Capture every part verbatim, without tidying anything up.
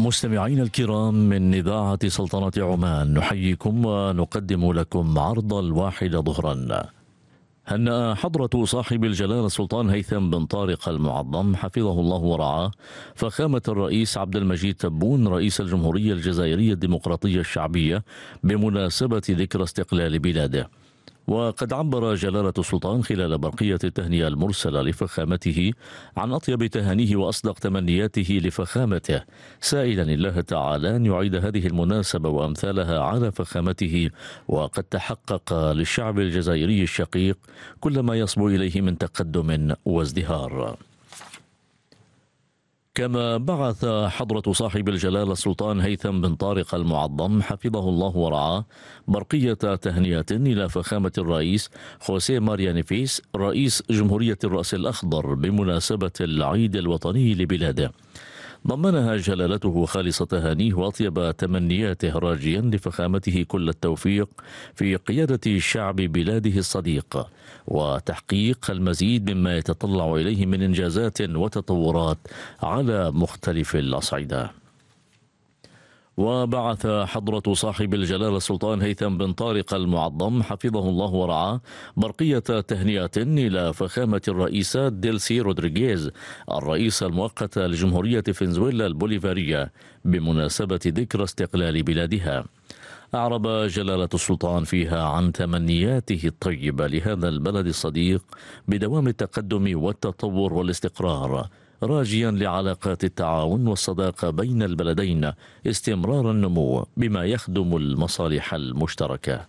مستمعين الكرام من إذاعة سلطنة عمان، نحييكم ونقدم لكم عرض الواحدة ظهرا. هنأ حضرة صاحب الجلالة السلطان هيثم بن طارق المعظم حفظه الله ورعاه فخامة الرئيس عبد المجيد تبون رئيس الجمهورية الجزائرية الديمقراطية الشعبية بمناسبة ذكرى استقلال بلاده. وقد عبر جلالة السلطان خلال برقية التهنئة المرسلة لفخامته عن أطيب تهانيه وأصدق تمنياته لفخامته، سائلا الله تعالى أن يعيد هذه المناسبة وأمثالها على فخامته، وقد تحقق للشعب الجزائري الشقيق كل ما يصبو إليه من تقدم وازدهار. كما بعث حضرة صاحب الجلالة السلطان هيثم بن طارق المعظم حفظه الله ورعاه برقية تهنئة إلى فخامة الرئيس خوسيه ماريا نيفيس رئيس جمهورية الرأس الأخضر بمناسبة العيد الوطني لبلاده. ضمنها جلالته خالص تهانيه وأطيب تمنياته راجيا لفخامته كل التوفيق في قيادة شعب بلاده الصديق وتحقيق المزيد مما يتطلع إليه من إنجازات وتطورات على مختلف الأصعدة. وبعث حضرة صاحب الجلالة السلطان هيثم بن طارق المعظم حفظه الله ورعاه برقية تهنئة إلى فخامة الرئيسة ديلسي رودريغيز الرئيسة المؤقتة لجمهورية فنزويلا البوليفارية بمناسبة ذكرى استقلال بلادها. أعرب جلالة السلطان فيها عن تمنياته الطيبة لهذا البلد الصديق بدوام التقدم والتطور والاستقرار، راجيا لعلاقات التعاون والصداقة بين البلدين استمرار النمو بما يخدم المصالح المشتركة.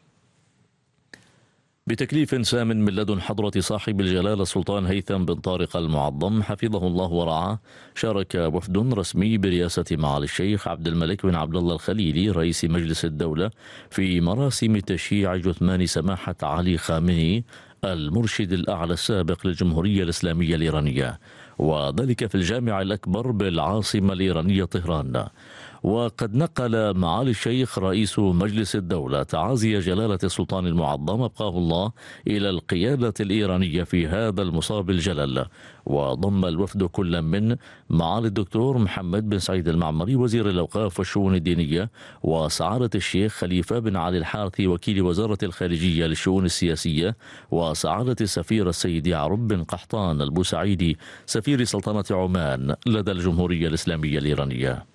بتكليف سام من لدن حضرة صاحب الجلالة السلطان هيثم بن طارق المعظم حفظه الله ورعاه، شارك وفد رسمي برئاسة معالي الشيخ عبد الملك بن عبد الله الخليلي رئيس مجلس الدولة في مراسم تشييع جثمان سماحة علي خامنئي المرشد الأعلى السابق للجمهورية الإسلامية الإيرانية، وذلك في الجامع الأكبر بالعاصمة الإيرانية طهران. وقد نقل معالي الشيخ رئيس مجلس الدولة تعازي جلالة السلطان المعظم أبقاه الله إلى القيادة الإيرانية في هذا المصاب الجلل. وضم الوفد كل من معالي الدكتور محمد بن سعيد المعمري وزير الأوقاف والشؤون الدينية، وسعادة الشيخ خليفة بن علي الحارثي وكيل وزارة الخارجية للشؤون السياسية، وسعادة السفير السيد يعرب بن قحطان البوسعيدي سفير سلطنة عمان لدى الجمهورية الإسلامية الإيرانية.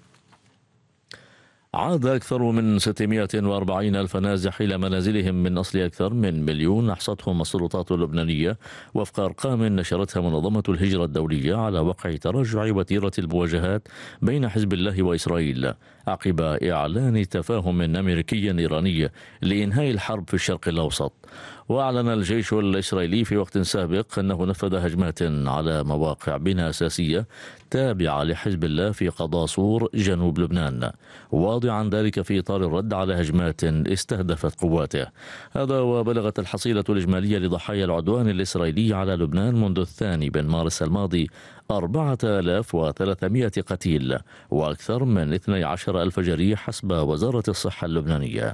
عاد أكثر من ستمائة وأربعين ألف نازح إلى منازلهم من أصل أكثر من مليون أحصتهم السلطات اللبنانية وفق أرقام نشرتها منظمة الهجرة الدولية على وقع تراجع وتيرة المواجهات بين حزب الله وإسرائيل عقب إعلان تفاهم أمريكي إيراني لإنهاء الحرب في الشرق الأوسط. وأعلن الجيش الإسرائيلي في وقت سابق أنه نفذ هجمات على مواقع بناء أساسية تابعة لحزب الله في قضاصور جنوب لبنان، واضعا ذلك في إطار الرد على هجمات استهدفت قواته. هذا وبلغت الحصيلة الإجمالية لضحايا العدوان الإسرائيلي على لبنان منذ الثاني من مارس الماضي أربعة آلاف وثلاثمائة قتيل وأكثر من اثني عشر ألف جريح حسب وزارة الصحة اللبنانية.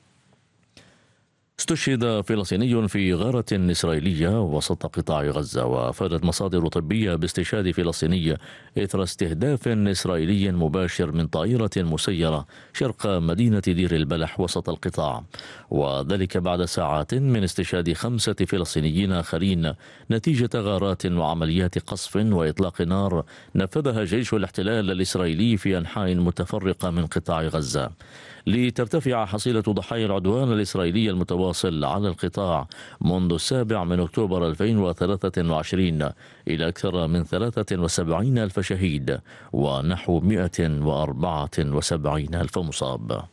استشهد فلسطيني في غارة إسرائيلية وسط قطاع غزة، وأفادت مصادر طبية باستشهاد فلسطيني إثر استهداف إسرائيلي مباشر من طائرة مسيرة شرق مدينة دير البلح وسط القطاع، وذلك بعد ساعات من استشهاد خمسة فلسطينيين آخرين نتيجة غارات وعمليات قصف وإطلاق نار نفذها جيش الاحتلال الإسرائيلي في أنحاء متفرقة من قطاع غزة، لترتفع حصيلة ضحايا العدوان الإسرائيلي المتواصل على القطاع منذ السابع من أكتوبر ألفين وثلاثة وعشرين إلى أكثر من ثلاثة وسبعين ألف شهيد ونحو مئة وأربعة وسبعين ألف مصاب.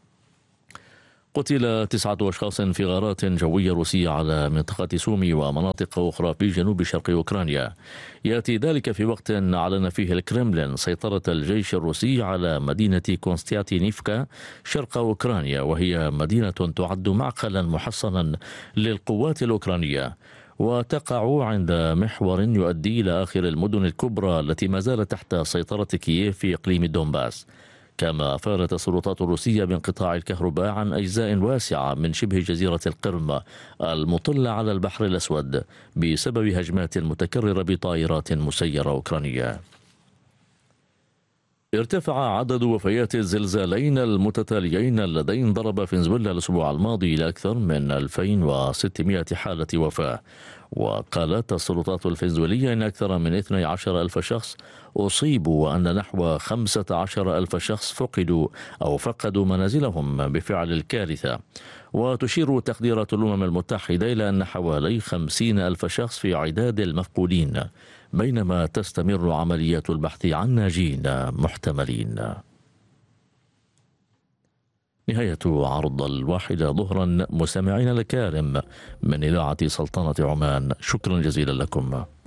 قتل تسعة أشخاص في غارات جوية روسية على منطقة سومي ومناطق أخرى في جنوب شرق أوكرانيا. يأتي ذلك في وقت أعلن فيه الكرملين سيطرة الجيش الروسي على مدينة كونستانتينيفكا شرق أوكرانيا، وهي مدينة تعد معقلا محصنا للقوات الأوكرانية، وتقع عند محور يؤدي إلى آخر المدن الكبرى التي ما زالت تحت سيطرة كييف في إقليم دونباس. كما أفادت السلطات الروسية بانقطاع الكهرباء عن أجزاء واسعة من شبه جزيرة القرم المطلة على البحر الأسود بسبب هجمات متكررة بطائرات مسيرة أوكرانية. ارتفع عدد وفيات الزلزالين المتتاليين اللذين ضرب فنزويلا الأسبوع الماضي إلى أكثر من ألفين وستمائة حالة وفاة. وقالت السلطات الفنزويلية أن أكثر من اثني عشر ألف شخص أصيبوا وأن نحو خمسة عشر ألف شخص فقدوا أو فقدوا منازلهم بفعل الكارثة. وتشير تقديرات الأمم المتحدة إلى أن حوالي خمسين ألف شخص في عداد المفقودين، بينما تستمر عمليات البحث عن ناجين محتملين. نهاية عرض الواحدة ظهرا مستمعين الكرام من إذاعة سلطنة عمان، شكرا جزيلا لكم.